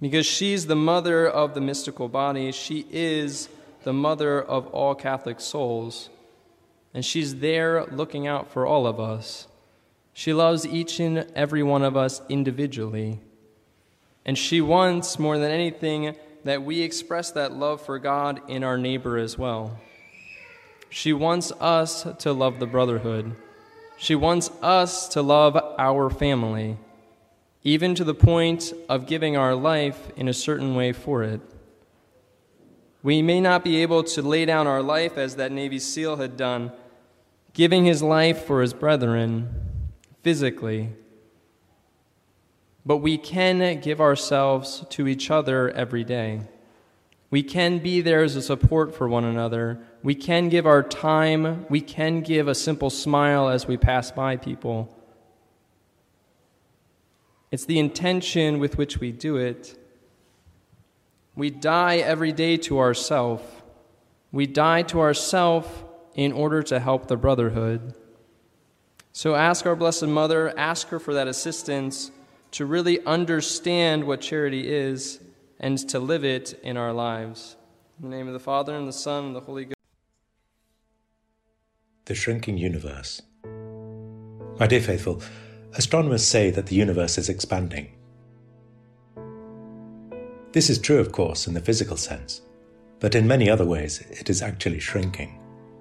Because she's the mother of the mystical body, she is the mother of all Catholic souls, and she's there looking out for all of us. She loves each and every one of us individually, and she wants, more than anything, that we express that love for God in our neighbor as well. She wants us to love the brotherhood. She wants us to love our family, even to the point of giving our life in a certain way for it. We may not be able to lay down our life as that Navy SEAL had done, giving his life for his brethren physically, but we can give ourselves to each other every day. We can be there as a support for one another. We can give our time. We can give a simple smile as we pass by people. It's the intention with which we do it. We die every day to ourself. We die to ourself in order to help the brotherhood. So ask our Blessed Mother, ask her for that assistance to really understand what charity is and to live it in our lives. In the name of the Father, and the Son, and the Holy Ghost. The shrinking universe. My dear faithful, astronomers say that the universe is expanding. This is true, of course, in the physical sense, but in many other ways it is actually shrinking.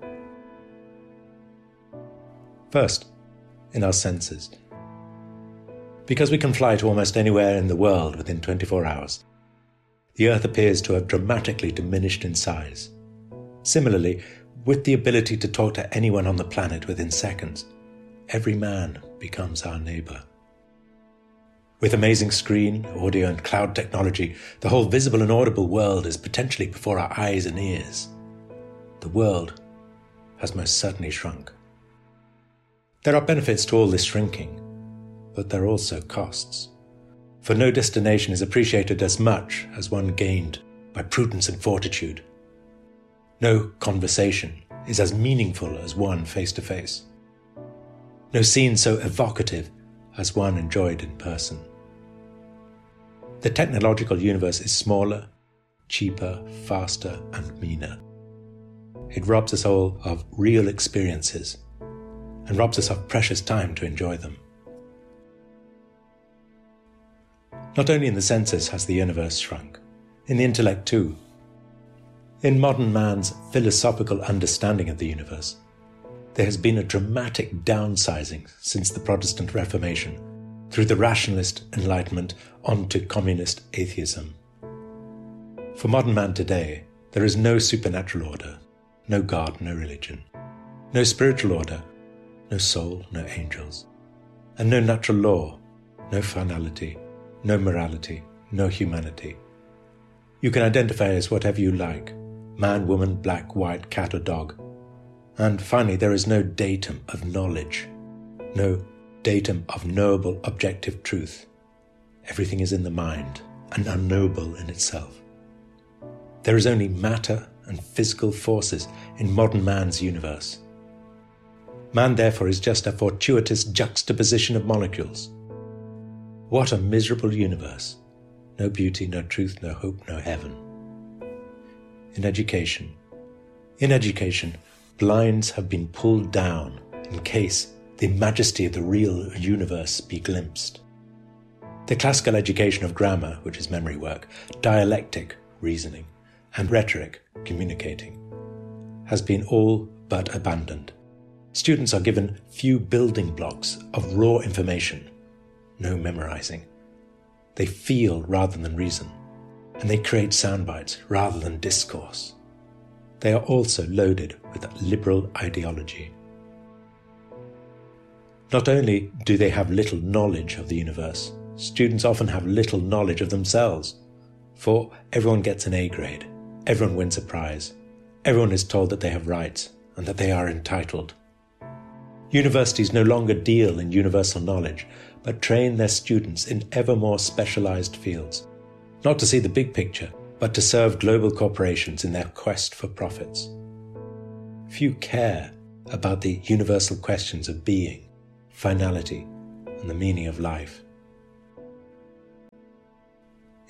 First, in our senses. Because we can fly to almost anywhere in the world within 24 hours, the Earth appears to have dramatically diminished in size. Similarly, with the ability to talk to anyone on the planet within seconds, every man becomes our neighbor. With amazing screen, audio and cloud technology, the whole visible and audible world is potentially before our eyes and ears. The world has most certainly shrunk. There are benefits to all this shrinking, but there are also costs. For no destination is appreciated as much as one gained by prudence and fortitude. No conversation is as meaningful as one face to face. No scene so evocative as one enjoyed in person. The technological universe is smaller, cheaper, faster, and meaner. It robs us all of real experiences and robs us of precious time to enjoy them. Not only in the senses has the universe shrunk, in the intellect too. In modern man's philosophical understanding of the universe, there has been a dramatic downsizing since the Protestant Reformation, through the rationalist Enlightenment onto communist atheism. For modern man today, there is no supernatural order, no God, no religion, no spiritual order, no soul, no angels, and no natural law, no finality, no morality, no humanity. You can identify as whatever you like, man, woman, black, white, cat or dog. And finally, there is no datum of knowledge, no datum of knowable objective truth. Everything is in the mind and unknowable in itself. There is only matter and physical forces in modern man's universe. Man, therefore, is just a fortuitous juxtaposition of molecules. What a miserable universe. No beauty, no truth, no hope, no heaven. In education, blinds have been pulled down in case the majesty of the real universe be glimpsed. The classical education of grammar, which is memory work, dialectic, reasoning, and rhetoric, communicating, has been all but abandoned. Students are given few building blocks of raw information, no memorizing. They feel rather than reason, and they create sound bites rather than discourse. They are also loaded with liberal ideology. Not only do they have little knowledge of the universe, students often have little knowledge of themselves. For everyone gets an A grade, everyone wins a prize, everyone is told that they have rights and that they are entitled. Universities no longer deal in universal knowledge, but train their students in ever more specialized fields, not to see the big picture, but to serve global corporations in their quest for profits. Few care about the universal questions of being, finality, and the meaning of life.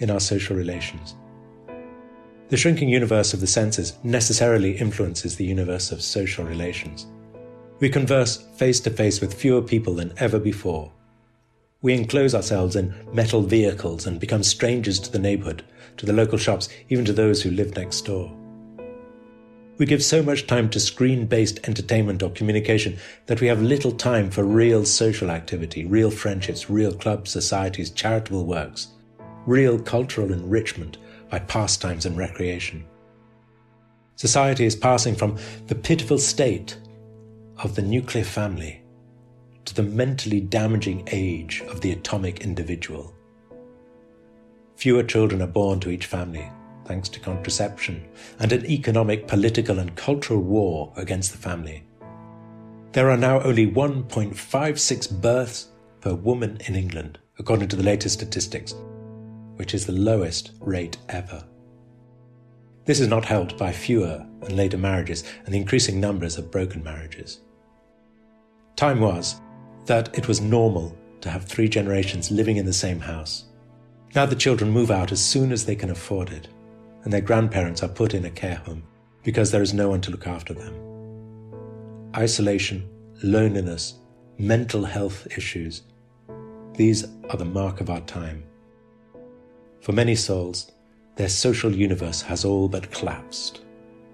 in our social relations. The shrinking universe of the senses necessarily influences the universe of social relations. We converse face to face with fewer people than ever before. We enclose ourselves in metal vehicles and become strangers to the neighborhood, to the local shops, even to those who live next door. We give so much time to screen-based entertainment or communication that we have little time for real social activity, real friendships, real clubs, societies, charitable works, real cultural enrichment by pastimes and recreation. Society is passing from the pitiful state of the nuclear family to the mentally damaging age of the atomic individual. Fewer children are born to each family, thanks to contraception and an economic, political and cultural war against the family. There are now only 1.56 births per woman in England, according to the latest statistics, which is the lowest rate ever. This is not helped by fewer and later marriages and the increasing numbers of broken marriages. Time was that it was normal to have 3 generations living in the same house. Now the children move out as soon as they can afford it, and their grandparents are put in a care home because there is no one to look after them. Isolation, loneliness, mental health issues, these are the mark of our time. For many souls, their social universe has all but collapsed.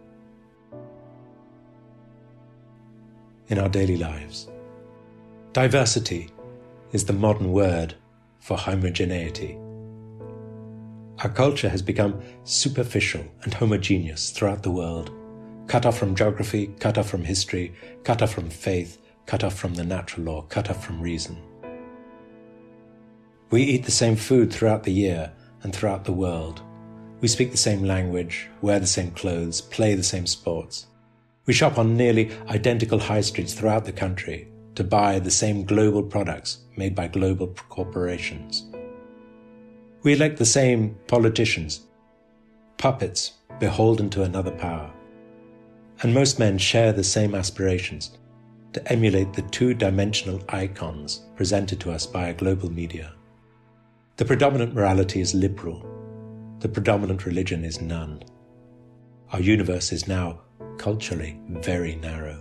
In our daily lives, diversity is the modern word for homogeneity. Our culture has become superficial and homogeneous throughout the world, cut off from geography, cut off from history, cut off from faith, cut off from the natural law, cut off from reason. We eat the same food throughout the year and throughout the world. We speak the same language, wear the same clothes, play the same sports. We shop on nearly identical high streets throughout the country to buy the same global products made by global corporations. We elect the same politicians, puppets beholden to another power. And most men share the same aspirations to emulate the 2-dimensional icons presented to us by a global media. The predominant morality is liberal. The predominant religion is none. Our universe is now culturally very narrow.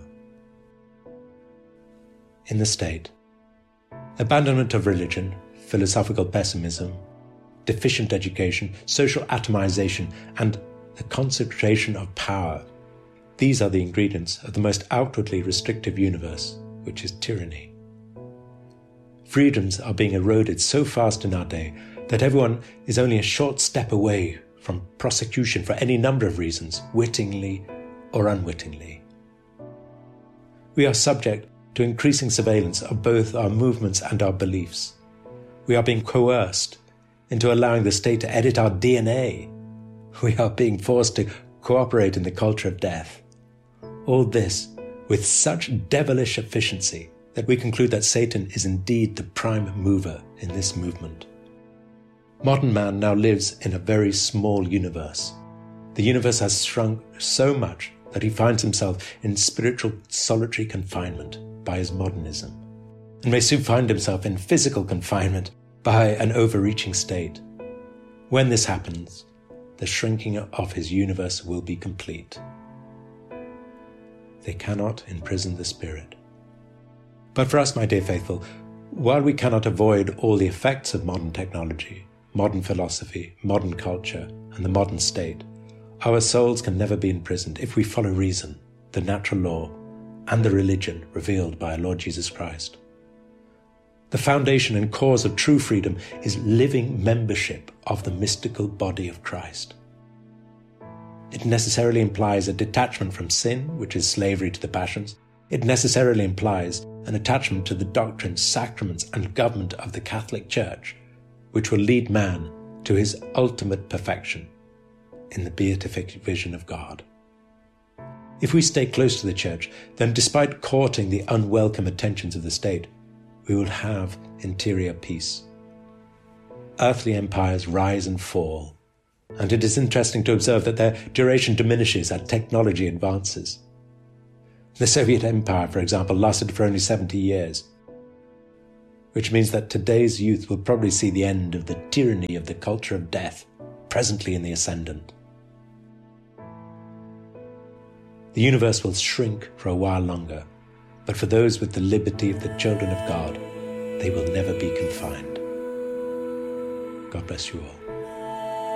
In the state, abandonment of religion, philosophical pessimism, deficient education, social atomization, and the concentration of power, these are the ingredients of the most outwardly restrictive universe, which is tyranny. Freedoms are being eroded so fast in our day that everyone is only a short step away from prosecution for any number of reasons, wittingly or unwittingly. We are subject to increasing surveillance of both our movements and our beliefs. We are being coerced into allowing the state to edit our DNA. We are being forced to cooperate in the culture of death. All this with such devilish efficiency that we conclude that Satan is indeed the prime mover in this movement. Modern man now lives in a very small universe. The universe has shrunk so much that he finds himself in spiritual solitary confinement by his modernism, and may soon find himself in physical confinement by an overreaching state. When this happens, the shrinking of his universe will be complete. They cannot imprison the spirit. But for us, my dear faithful, while we cannot avoid all the effects of modern technology, modern philosophy, modern culture, and the modern state, our souls can never be imprisoned if we follow reason, the natural law, and the religion revealed by our Lord Jesus Christ. The foundation and cause of true freedom is living membership of the mystical body of Christ. It necessarily implies a detachment from sin, which is slavery to the passions. It necessarily implies an attachment to the doctrines, sacraments, and government of the Catholic Church, which will lead man to his ultimate perfection in the beatific vision of God. If we stay close to the Church, then despite courting the unwelcome attentions of the state, we will have interior peace. Earthly empires rise and fall, and it is interesting to observe that their duration diminishes as technology advances. The Soviet Empire, for example, lasted for only 70 years. which means that today's youth will probably see the end of the tyranny of the culture of death, presently in the ascendant. The universe will shrink for a while longer, but for those with the liberty of the children of God, they will never be confined. God bless you all.